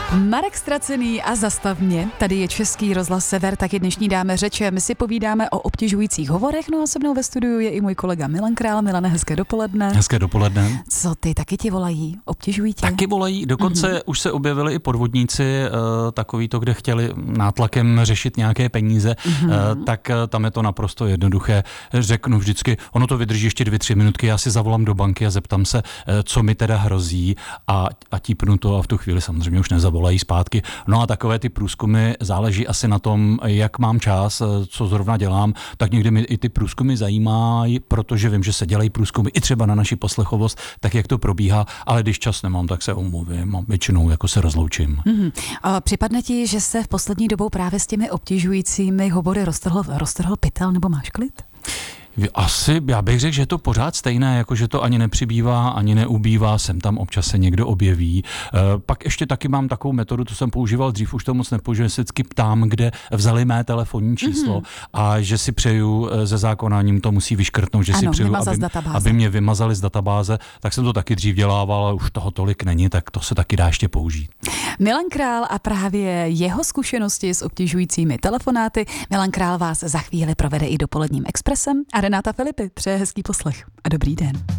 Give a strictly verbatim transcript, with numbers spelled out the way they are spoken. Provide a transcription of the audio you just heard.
Marek Ztracený a Zastav mě. Tady je Český rozhlas Sever, taky dnešní dáme řeče. My si povídáme o obtěžujících hovorech, no a se mnou ve studiu je i můj kolega Milan Král. Milane, hezké dopoledne. Hezké dopoledne. Co ty, taky ti volají? Obtěžují tě? Taky volají, dokonce mm-hmm. už se objevili i podvodníci, uh, takový to, kde chtěli nátlakem řešit nějaké peníze, mm-hmm. uh, tak uh, tam je to naprosto jednoduché. Řeknu vždycky, ono to vydrží ještě dvě, tři minutky, já si zavolám do banky a zeptám se, uh, co mi teda hrozí a, a típnu to a v tu chvíli samozřejmě už nezavolají zpátky. No a takové ty průzkumy záleží asi na tom, jak mám čas, co zrovna dělám, tak někdy mi i ty průzkumy zajímají, protože vím, že se dělají průzkumy i třeba na naši poslechovost, tak jak to probíhá, ale když čas nemám, tak se omluvím a většinou jako se rozloučím. Mm-hmm. A připadne ti, že se v poslední dobou právě s těmi obtěžujícími hovory roztrhl, roztrhl pytel, nebo máš klid? Asi, já bych řekl, že je to pořád stejné, jako že to ani nepřibývá, ani neubývá, sem tam občas se někdo objeví. E, pak ještě taky mám takovou metodu, to jsem používal dřív, už to moc nepoužívám, se vždycky ptám, kde vzali mé telefonní číslo mm-hmm. a že si přeju ze zákona, ním to musí vyškrtnout, že ano, si přeju, aby, aby mě vymazali z databáze, tak jsem to taky dřív dělával, ale už toho tolik není, tak to se taky dá ještě použít. Milan Král a právě jeho zkušenosti s obtěžujícími telefonáty. Milan Král vás za chvíli provede i dopoledním expresem a Renáta Filipy přeje hezký poslech a dobrý den.